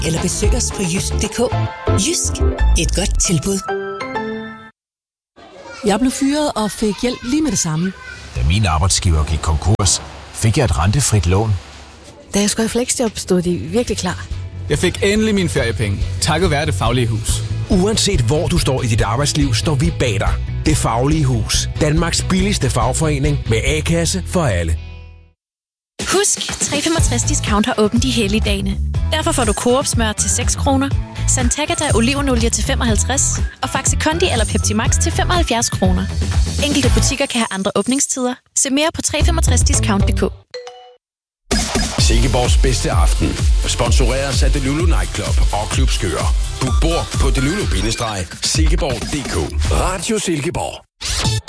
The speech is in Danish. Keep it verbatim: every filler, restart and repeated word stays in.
eller besøg os på jysk punktum d k. Jysk, et godt tilbud. Jeg blev fyret og fik hjælp lige med det samme. Da min arbejdsgiver gik konkurs, fik jeg et rentefrit lån. Da jeg skulle i fleksjob, stod de virkelig klar. Jeg fik endelig mine feriepenge, takket være Det Faglige Hus. Uanset hvor du står i dit arbejdsliv, står vi bag dig. Det Faglige Hus. Danmarks billigste fagforening med A-kasse for alle. Husk, tre femogtres discount har åbent de hellige dagene. Derfor får du Coop smør til seks kroner, Santagata olivenolie til femoghalvtreds og Faxe Kondi eller Pepsi Max til femoghalvfjerds kroner. Enkelte butikker kan have andre åbningstider. Se mere på tre femogtres discount punktum d k. Silkeborgs bedste aften sponsoreres af Delulu Nightclub og Klub Skør. Book bord på delulu bindestreg silkeborg punktum d k. Radio Silkeborg.